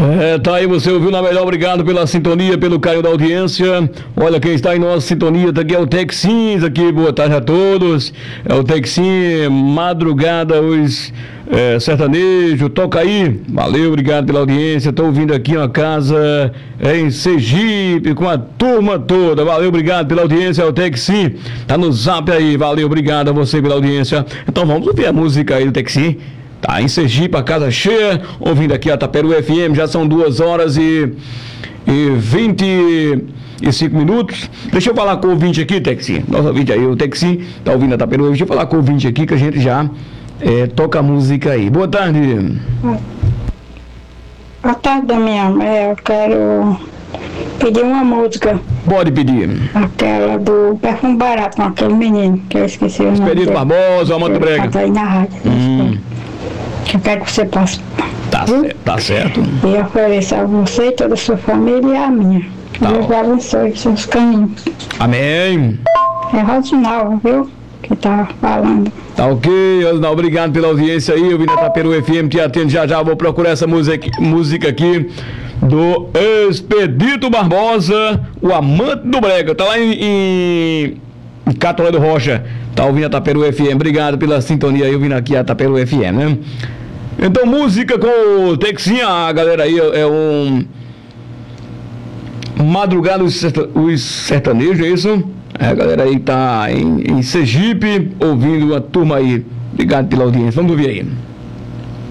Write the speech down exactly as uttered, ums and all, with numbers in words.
É, tá aí, você ouviu na melhor, obrigado pela sintonia, pelo carinho da audiência. Olha quem está em nossa sintonia, tá aqui é o Texins, aqui, boa tarde a todos. É o Texins, madrugada, os é, sertanejo, toca aí. Valeu, obrigado pela audiência. Tô ouvindo aqui uma casa em Sergipe, com a turma toda. Valeu, obrigado pela audiência, é o Texins. Tá no zap aí, valeu, obrigado a você pela audiência. Então vamos ouvir a música aí do Texins. Tá em Sergipe, a casa cheia, ouvindo aqui a Taperu F M, já são duas horas e, e vinte e cinco minutos. Deixa eu falar com o ouvinte aqui, Texi. Nosso ouvinte aí, o Texi, tá ouvindo a Taperu. Deixa eu falar com o ouvinte aqui que a gente já é, toca a música aí. Boa tarde. Boa tarde, Damião. É, eu quero pedir uma música. Pode pedir. Aquela do Perfume Barato, com aquele menino, que eu esqueci o nome. Expedito Barbosa, Amante Brega. Tá aí na rádio. Hum. Eu quero que você passe. Tá, cer- tá certo. E ofereço a você, toda a sua família e a minha. Tá. Deus abençoe os seus caminhos. Amém. É Rosinal, viu? Que tá falando. Tá ok, Osnal, obrigado pela audiência aí. Eu vim na Taperu F M, te atendo já já. Vou procurar essa música, música aqui do Expedito Barbosa, o Amante do Brega. Tá lá em, em, em Catolé do Rocha. Tá ouvindo a Taperu F M. Obrigado pela sintonia aí, eu vim aqui a Taperu F M, né? Então, música com o Texinha, a galera aí é um madrugada os serta- os sertanejos, é isso? É, a galera aí tá em, em Sergipe, ouvindo a turma aí. Obrigado pela audiência. Vamos ouvir aí.